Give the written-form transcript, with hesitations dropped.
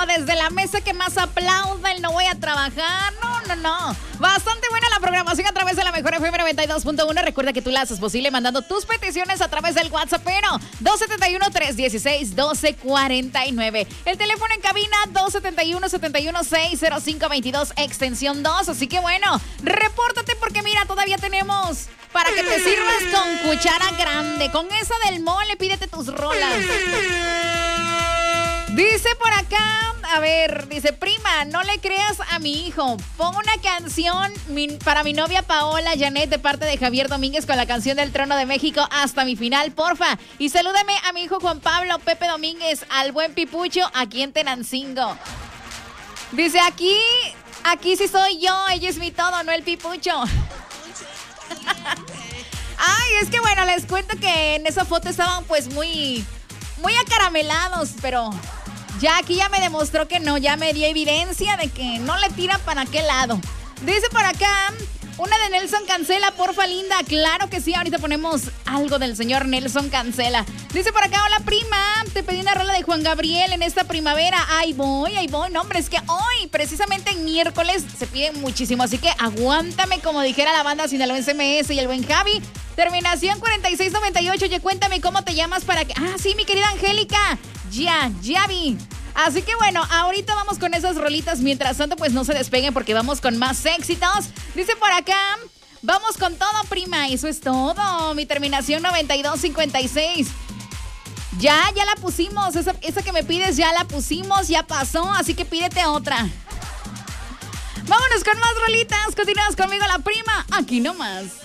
desde la mesa que más aplauda el no voy a trabajar. No. Bastante buena la programación a través de la mejor FM 92.1. Recuerda que tú la haces posible mandando tus peticiones a través del WhatsApp, pero 271-316-1249. El teléfono en cabina 271-716-0522, extensión 2. Así que bueno, repórtate porque mira, todavía tenemos para que te sirvas con cuchara grande. Con esa del mole, pídete tus rolas. Dice por acá, a ver, dice, prima, no le creas a mi hijo. Pon una canción para mi novia Paola Janet de parte de Javier Domínguez con la canción del Trono de México hasta mi final, porfa. Y salúdame a mi hijo Juan Pablo Pepe Domínguez, al buen Pipucho, aquí en Tenancingo. Dice, aquí sí soy yo, ella es mi todo, no el Pipucho. Ay, es que bueno, les cuento que en esa foto estaban pues muy acaramelados, pero ya aquí ya me demostró que no, ya me dio evidencia de que no le tira para aquel lado. Dice por acá, una de Nelson Cancela, porfa linda. Claro que sí, ahorita ponemos algo del señor Nelson Cancela. Dice por acá, hola prima, te pedí una rola de Juan Gabriel en esta primavera. Ahí voy. No, hombre, es que hoy, precisamente en miércoles, se piden muchísimo. Así que aguántame, como dijera la banda Sinaloense MS y el buen Javi. Terminación 4698. Oye, cuéntame cómo te llamas para que... Ah, sí, mi querida Angélica. Ya vi. Así que bueno, ahorita vamos con esas rolitas. Mientras tanto, pues no se despeguen porque vamos con más éxitos. Dice por acá, vamos con todo, prima. Eso es todo. Mi terminación 9256. Ya la pusimos. Esa que me pides ya la pusimos, ya pasó. Así que pídete otra. Vámonos con más rolitas. Continúas conmigo, la prima. Aquí nomás.